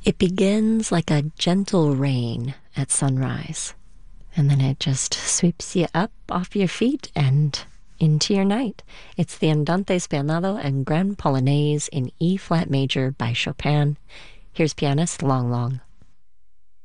It begins like a gentle rain at sunrise, and then it just sweeps you up off your feet and into your night. It's the Andante Spianato and Grand Polonaise in E flat major by Chopin. Here's pianist Long Long.